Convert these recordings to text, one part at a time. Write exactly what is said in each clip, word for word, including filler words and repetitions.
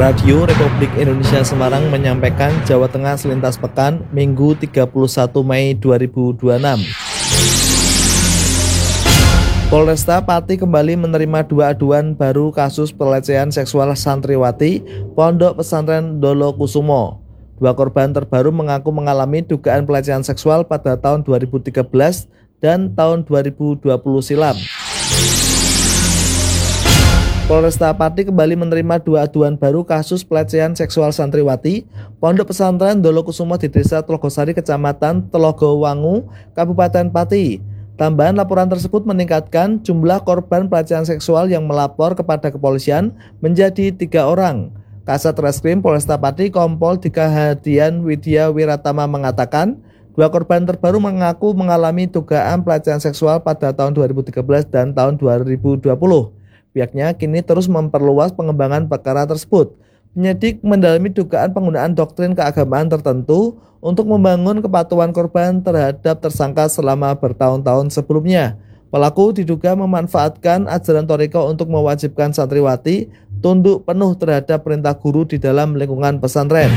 Radio Republik Indonesia Semarang menyampaikan Jawa Tengah Selintas Pekan Minggu tiga puluh satu Mei dua ribu dua puluh enam. Polresta Pati kembali menerima dua aduan baru kasus pelecehan seksual santriwati Pondok Pesantren Dolokusumo. Dua korban terbaru mengaku mengalami dugaan pelecehan seksual pada tahun dua ribu tiga belas dan tahun dua ribu dua puluh silam. Polresta Pati kembali menerima dua aduan baru kasus pelecehan seksual santriwati Pondok Pesantren Dolokusumo di Desa Tlogosari, Kecamatan Telogowangu, Kabupaten Pati. Tambahan laporan tersebut meningkatkan jumlah korban pelecehan seksual yang melapor kepada kepolisian menjadi tiga orang. Kasat Reskrim Polresta Pati Kompol Dika Hadian Widya Wiratama mengatakan, dua korban terbaru mengaku mengalami dugaan pelecehan seksual pada tahun dua ribu tiga belas dan tahun dua ribu dua puluh. Pihaknya kini terus memperluas pengembangan perkara tersebut. Penyidik mendalami dugaan penggunaan doktrin keagamaan tertentu untuk membangun kepatuhan korban terhadap tersangka selama bertahun-tahun sebelumnya. Pelaku diduga memanfaatkan ajaran Thoriko untuk mewajibkan santriwati tunduk penuh terhadap perintah guru di dalam lingkungan pesantren.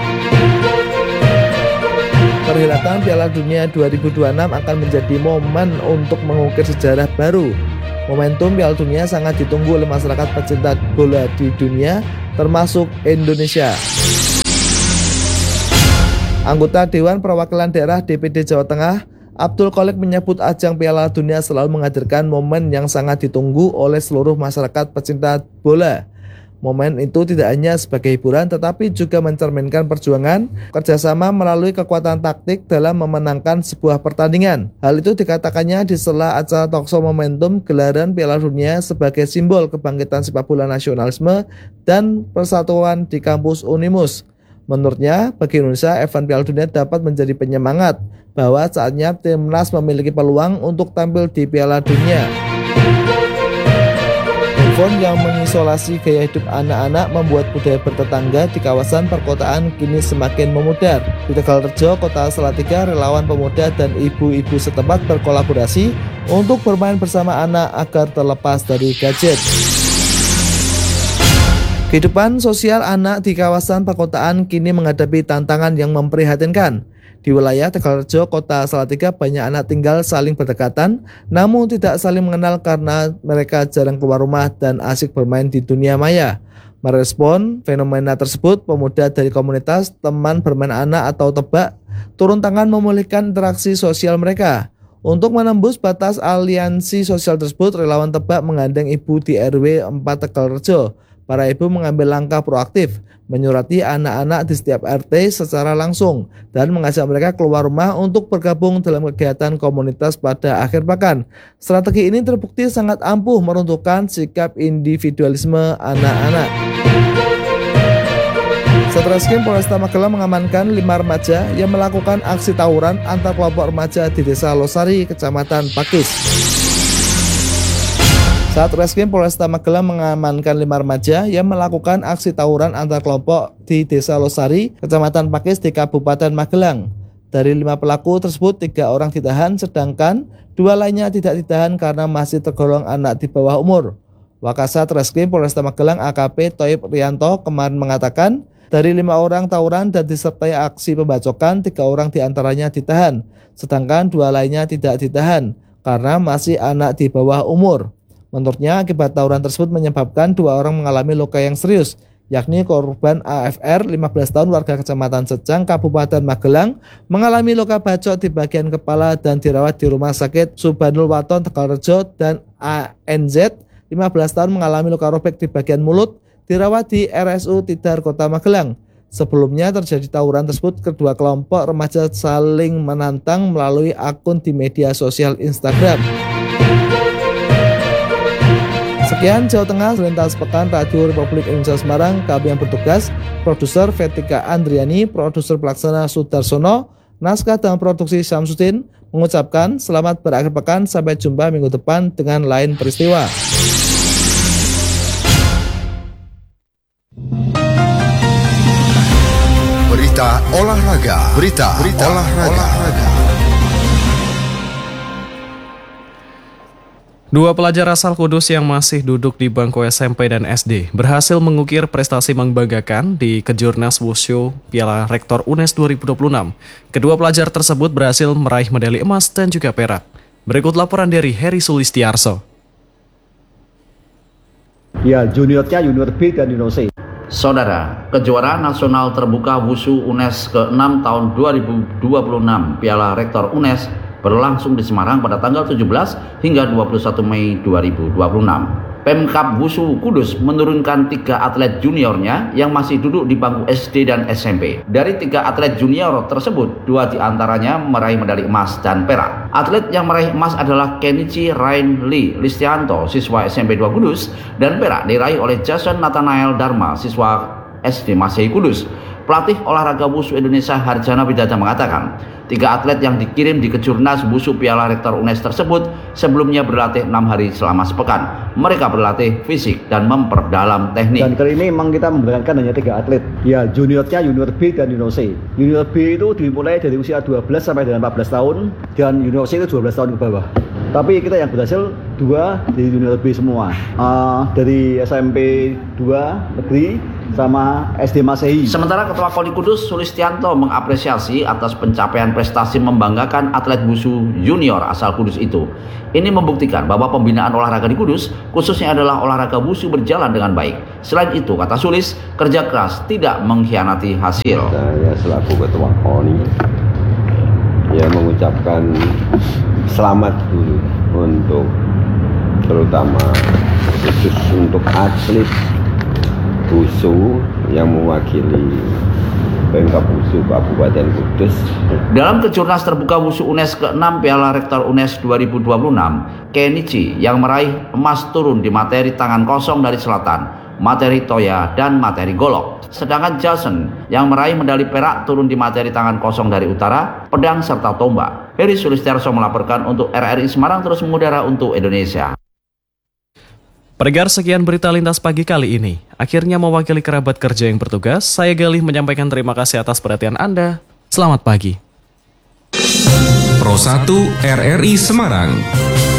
Perhelatan Piala Dunia dua ribu dua puluh enam akan menjadi momen untuk mengukir sejarah baru. Momentum Piala Dunia sangat ditunggu oleh masyarakat pecinta bola di dunia, termasuk Indonesia. Anggota Dewan Perwakilan Daerah D P D Jawa Tengah, Abdul Kholik menyebut ajang Piala Dunia selalu menghadirkan momen yang sangat ditunggu oleh seluruh masyarakat pecinta bola. Momen itu tidak hanya sebagai hiburan tetapi juga mencerminkan perjuangan, kerjasama melalui kekuatan taktik dalam memenangkan sebuah pertandingan. Hal itu dikatakannya di sela acara talkshow momentum gelaran Piala Dunia sebagai simbol kebangkitan sepak bola nasionalisme dan persatuan di kampus Unimus. Menurutnya, bagi Indonesia, event Piala Dunia dapat menjadi penyemangat bahwa saatnya timnas memiliki peluang untuk tampil di Piala Dunia. Handphone yang mengisolasi gaya hidup anak-anak membuat budaya bertetangga di kawasan perkotaan kini semakin memudar. Di Tegalrejo, Kota Salatiga, relawan pemuda dan ibu-ibu setempat berkolaborasi untuk bermain bersama anak agar terlepas dari gadget. Kehidupan sosial anak di kawasan perkotaan kini menghadapi tantangan yang memprihatinkan. Di wilayah Tegalrejo, Kota Salatiga, banyak anak tinggal saling berdekatan, namun tidak saling mengenal karena mereka jarang keluar rumah dan asik bermain di dunia maya. Merespon fenomena tersebut, pemuda dari komunitas teman bermain anak atau tebak turun tangan memulihkan interaksi sosial mereka. Untuk menembus batas aliansi sosial tersebut, relawan tebak menggandeng ibu di R W empat Tegalrejo. Para ibu mengambil langkah proaktif, menyurati anak-anak di setiap R T secara langsung dan mengajak mereka keluar rumah untuk bergabung dalam kegiatan komunitas pada akhir pekan. Strategi ini terbukti sangat ampuh meruntuhkan sikap individualisme anak-anak. Satreskrim Polresta Magelang mengamankan lima remaja yang melakukan aksi tawuran antar kelompok remaja di Desa Losari, Kecamatan Pakis. Satreskrim Polresta Magelang mengamankan lima remaja yang melakukan aksi tawuran antar kelompok di Desa Losari, Kecamatan Pakis di Kabupaten Magelang. Dari lima pelaku tersebut, tiga orang ditahan, sedangkan dua lainnya tidak ditahan karena masih tergolong anak di bawah umur. Wakasat Reskrim Polresta Magelang A K P Toib Rianto kemarin mengatakan, dari lima orang tawuran dan disertai aksi pembacokan, tiga orang diantaranya ditahan, sedangkan dua lainnya tidak ditahan karena masih anak di bawah umur. Menurutnya, akibat tawuran tersebut menyebabkan dua orang mengalami luka yang serius, yakni korban A F R, lima belas tahun, warga Kecamatan Secang, Kabupaten Magelang, mengalami luka bacok di bagian kepala dan dirawat di Rumah Sakit Subhanul Waton, Tegalrejo, dan A N Z, lima belas tahun, mengalami luka robek di bagian mulut, dirawat di R S U Tidar, Kota Magelang. Sebelumnya terjadi tawuran tersebut, kedua kelompok remaja saling menantang melalui akun di media sosial Instagram. Sekian Jawa Tengah Selintas Pekan Radio Republik Indonesia Semarang. Kami yang bertugas, produser Vetika Andriani, produser pelaksana Sudarsono, naskah dan produksi Syamsuddin, mengucapkan selamat berakhir pekan, sampai jumpa minggu depan dengan lain peristiwa. Berita olahraga, berita, berita olahraga. olahraga. Dua pelajar asal Kudus yang masih duduk di bangku S M P dan S D berhasil mengukir prestasi membanggakan di Kejurnas Wushu Piala Rektor U N E S dua ribu dua puluh enam. Kedua pelajar tersebut berhasil meraih medali emas dan juga perak. Berikut laporan dari Heri Sulistiarso. Ya, juniornya junior B dan junior C. Saudara, kejuaraan nasional terbuka Wushu U N E S ke enam tahun dua ribu dua puluh enam Piala Rektor U N E S berlangsung di Semarang pada tanggal tujuh belas hingga dua puluh satu Mei dua ribu dua puluh enam. Pemkab Wushu Kudus menurunkan tiga atlet juniornya yang masih duduk di bangku S D dan S M P. Dari tiga atlet junior tersebut, dua diantaranya meraih medali emas dan perak. Atlet yang meraih emas adalah Kenichi Rain Lee Listianto, siswa S M P dua Kudus, dan perak diraih oleh Jason Nathanael Dharma, siswa S D Masehi Kudus. Pelatih olahraga Wushu Indonesia Harjana Widata mengatakan, tiga atlet yang dikirim di Kejurnas Wushu Piala Rektor U N E S tersebut sebelumnya berlatih enam hari selama sepekan. Mereka berlatih fisik dan memperdalam teknik. Dan kali ini memang kita memberangkatkan hanya tiga atlet. Ya, juniornya junior B dan junior C. Junior B itu dimulai dari usia dua belas sampai dengan empat belas tahun, dan junior C itu dua belas tahun ke bawah. Tapi kita yang berhasil dua di junior B semua. Uh, dari S M P dua negeri sama S D Masehi. Sementara Ketua Koni Kudus Sulistianto mengapresiasi atas pencapaian prestasi membanggakan atlet wushu junior asal Kudus itu. Ini membuktikan bahwa pembinaan olahraga di Kudus, khususnya adalah olahraga wushu, berjalan dengan baik. Selain itu, kata Sulis, kerja keras tidak mengkhianati hasil. Saya selaku Ketua Koni ya mengucapkan selamat dulu untuk terutama khusus untuk atlet wushu yang mewakili Pemkab Wushu Kabupaten Kudus. Dalam Kejurnas terbuka Wushu U N E S ke enam Piala Rektor U N E S dua ribu dua puluh enam, Kenichi yang meraih emas turun di materi tangan kosong dari selatan, materi toya, dan materi golok. Sedangkan Jason yang meraih medali perak turun di materi tangan kosong dari utara, pedang, serta tombak. Heri Sulistiarso melaporkan untuk R R I Semarang terus mengudara untuk Indonesia. Pendengar, sekian berita lintas pagi kali ini. Akhirnya mewakili kerabat kerja yang bertugas, saya Galih menyampaikan terima kasih atas perhatian Anda. Selamat pagi. Pro satu R R I Semarang.